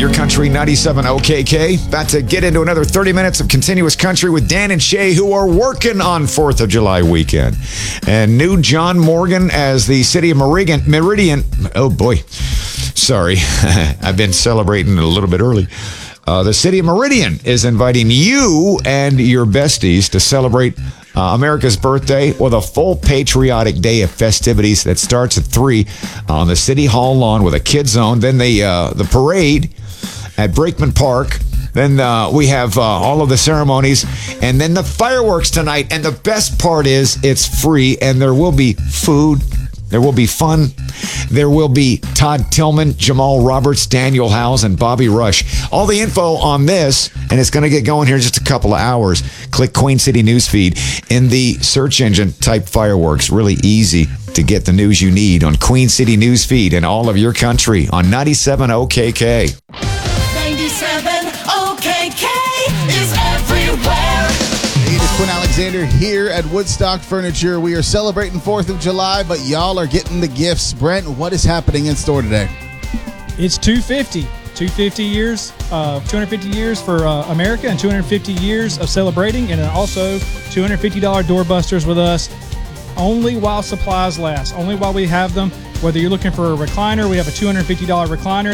Your Country 97 OKK. About to get into another 30 minutes of continuous country with Dan and Shay, who are working on 4th of July weekend. And new John Morgan as the city of Meridian. Oh, boy. Sorry. I've been celebrating a little bit early. The city of Meridian is inviting you and your besties to celebrate America's birthday with a full patriotic day of festivities that starts at 3 on the City Hall lawn with a kids zone. Then the parade at Brakeman Park. Then we have all of the ceremonies, and then the fireworks tonight. And the best part is it's free, and there will be food. There will be fun. There will be Todd Tillman, Jamal Roberts, Daniel Howes, and Bobby Rush. All the info on this, and it's going to get going here in just a couple of hours. Click Queen City Newsfeed in the search engine, type fireworks. Really easy to get the news you need on Queen City Newsfeed and all of your country on 97 OKK. 97 OKK is everywhere. It is Quinn Alexander here at Woodstock Furniture. We are celebrating 4th of July, but y'all are getting the gifts. Brent, what is happening in store today? It's 250 years for America, and 250 years of celebrating, and then also $250 doorbusters with us only while supplies last, only while we have them. Whether you're looking for a recliner, we have a $250 recliner